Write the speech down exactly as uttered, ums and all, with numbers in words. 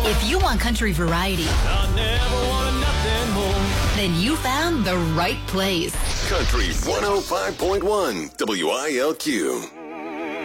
If you want country variety, I never wanted nothing more. then you found the right place. Country one oh five point one W I L Q.